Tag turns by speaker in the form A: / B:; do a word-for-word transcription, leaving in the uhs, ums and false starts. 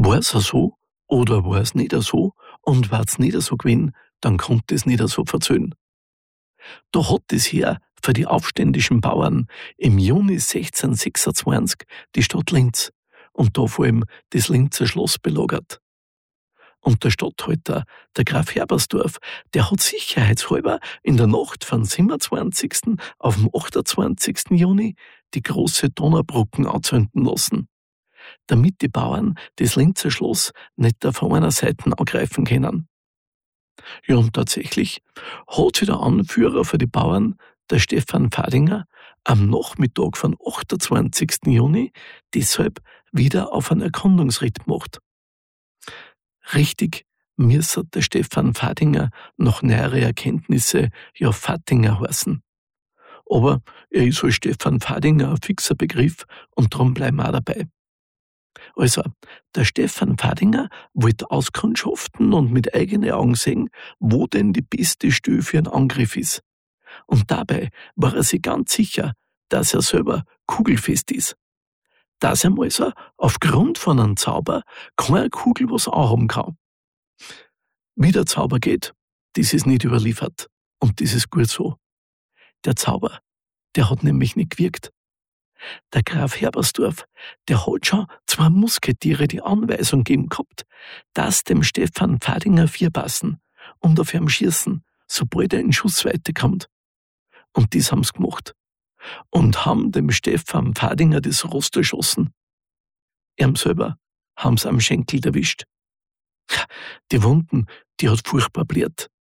A: War's auch so oder war's nicht so? Und war's nicht so gewesen, dann kommt es nicht so verzöhlen. Da hat das Heer für die aufständischen Bauern im Juni sechzehnhundertsechsundzwanzig die Stadt Linz und da vor allem das Linzer Schloss belagert. Und der Statthalter, der Graf Herbersdorf, der hat sicherheitshalber in der Nacht vom siebenundzwanzigsten auf den achtundzwanzigsten Juni die große Donnerbrücken anzünden lassen, damit die Bauern das Linzer Schloss nicht von einer Seite angreifen können. Ja, und tatsächlich hat sich der Anführer für die Bauern, der Stefan Fadinger, am Nachmittag vom achtundzwanzigsten Juni deshalb wieder auf einen Erkundungsritt gemacht. Richtig müsste der Stefan Fadinger nach nähere Erkenntnisse ja Fatinger heißen. Aber er ist als Stefan Fadinger ein fixer Begriff und darum bleiben wir auch dabei. Also, der Stefan Fadinger wollte auskundschaften und mit eigenen Augen sehen, wo denn die beste Stelle für einen Angriff ist. Und dabei war er sich ganz sicher, dass er selber kugelfest ist. Dass er also aufgrund von einem Zauber keine Kugel was anhaben kann. Wie der Zauber geht, das ist nicht überliefert. Und das ist gut so. Der Zauber, der hat nämlich nicht gewirkt. Der Graf Herbersdorf, der hat schon zwei Musketiere die Anweisung gegeben gehabt, dass dem Stefan Fadinger vier passen und auf ihn schießen, sobald er in Schussweite kommt. Und das haben's gemacht. Und haben dem Stefan Fadinger das Rost erschossen. Ihm selber haben's am Schenkel erwischt. Die Wunden, die hat furchtbar blärt.